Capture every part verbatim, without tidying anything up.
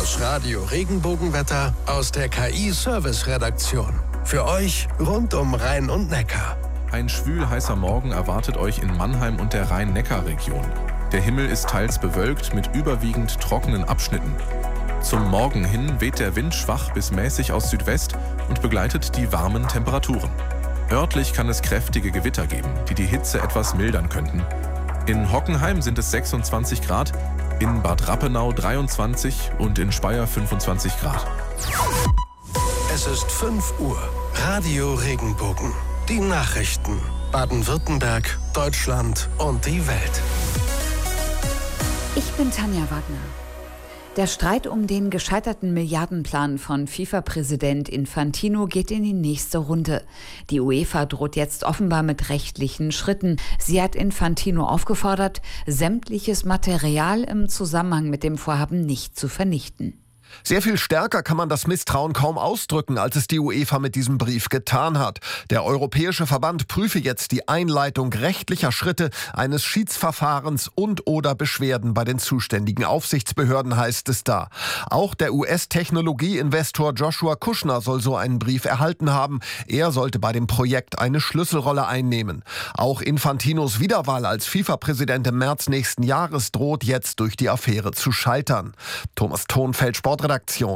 Das Radio Regenbogenwetter aus der K I-Service-Redaktion. Für euch rund um Rhein und Neckar. Ein schwül-heißer Morgen erwartet euch in Mannheim und der Rhein-Neckar-Region. Der Himmel ist teils bewölkt mit überwiegend trockenen Abschnitten. Zum Morgen hin weht der Wind schwach bis mäßig aus Südwest und begleitet die warmen Temperaturen. Örtlich kann es kräftige Gewitter geben, die die Hitze etwas mildern könnten. In Hockenheim sind es sechsundzwanzig Grad, in Bad Rappenau dreiundzwanzig und in Speyer fünfundzwanzig Grad. Es ist fünf Uhr. Radio Regenbogen. Die Nachrichten. Baden-Württemberg, Deutschland und die Welt. Ich bin Tanja Wagner. Der Streit um den gescheiterten Milliardenplan von FIFA-Präsident Infantino geht in die nächste Runde. Die UEFA droht jetzt offenbar mit rechtlichen Schritten. Sie hat Infantino aufgefordert, sämtliches Material im Zusammenhang mit dem Vorhaben nicht zu vernichten. Sehr viel stärker kann man das Misstrauen kaum ausdrücken, als es die UEFA mit diesem Brief getan hat. Der Europäische Verband prüfe jetzt die Einleitung rechtlicher Schritte, eines Schiedsverfahrens und oder Beschwerden bei den zuständigen Aufsichtsbehörden, heißt es da. Auch der U S-Technologieinvestor Joshua Kushner soll so einen Brief erhalten haben. Er sollte bei dem Projekt eine Schlüsselrolle einnehmen. Auch Infantinos Wiederwahl als FIFA-Präsident im März nächsten Jahres droht jetzt durch die Affäre zu scheitern. Thomas Thonfeld, Sportredaktion.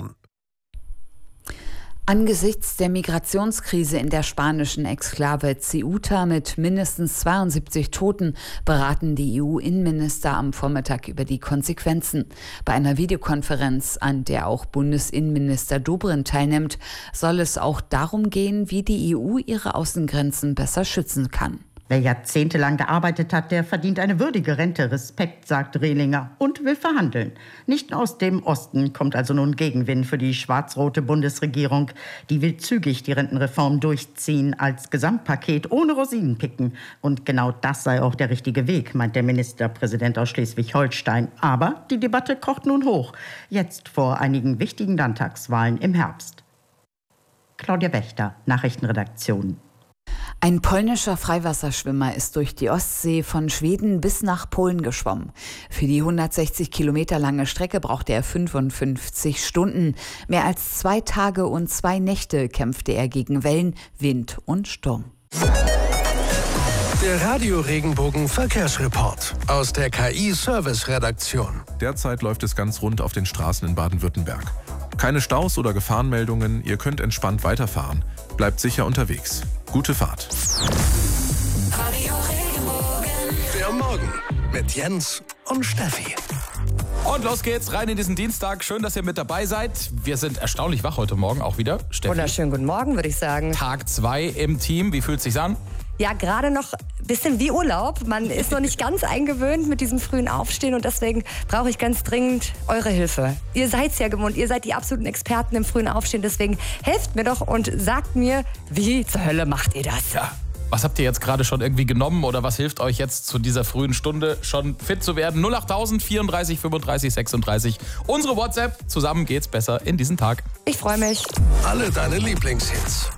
Angesichts der Migrationskrise in der spanischen Exklave Ceuta mit mindestens zweiundsiebzig Toten beraten die E U-Innenminister am Vormittag über die Konsequenzen. Bei einer Videokonferenz, an der auch Bundesinnenminister Dobrindt teilnimmt, soll es auch darum gehen, wie die E U ihre Außengrenzen besser schützen kann. Wer jahrzehntelang gearbeitet hat, der verdient eine würdige Rente. Respekt, sagt Rehlinger und will verhandeln. Nicht aus dem Osten kommt also nun Gegenwind für die schwarz-rote Bundesregierung. Die will zügig die Rentenreform durchziehen als Gesamtpaket ohne Rosinen picken. Und genau das sei auch der richtige Weg, meint der Ministerpräsident aus Schleswig-Holstein. Aber die Debatte kocht nun hoch. Jetzt vor einigen wichtigen Landtagswahlen im Herbst. Claudia Wächter, Nachrichtenredaktion. Ein polnischer Freiwasserschwimmer ist durch die Ostsee von Schweden bis nach Polen geschwommen. Für die hundertsechzig Kilometer lange Strecke brauchte er fünfundfünfzig Stunden. Mehr als zwei Tage und zwei Nächte kämpfte er gegen Wellen, Wind und Sturm. Der Radio Regenbogen Verkehrsreport aus der K I-Service-Redaktion. Derzeit läuft es ganz rund auf den Straßen in Baden-Württemberg. Keine Staus oder Gefahrenmeldungen, ihr könnt entspannt weiterfahren. Bleibt sicher unterwegs. Gute Fahrt. Radio Regenbogen. Der Morgen mit Jens und Steffi. Und los geht's rein in diesen Dienstag. Schön, dass ihr mit dabei seid. Wir sind erstaunlich wach heute Morgen auch wieder. Steffi. Wunderschönen guten Morgen, würde ich sagen. Tag zwei im Team. Wie fühlt es sich an? Ja, gerade noch ein bisschen wie Urlaub. Man ist noch nicht ganz eingewöhnt mit diesem frühen Aufstehen und deswegen brauche ich ganz dringend eure Hilfe. Ihr seid's ja gewohnt, ihr seid die absoluten Experten im frühen Aufstehen, deswegen helft mir doch und sagt mir, wie zur Hölle macht ihr das? Ja. Was habt ihr jetzt gerade schon irgendwie genommen oder was hilft euch jetzt zu dieser frühen Stunde schon fit zu werden? null achttausend vierunddreißig fünfunddreißig sechsunddreißig. Unsere WhatsApp. Zusammen geht's besser in diesen Tag. Ich freue mich. Alle deine Lieblingshits.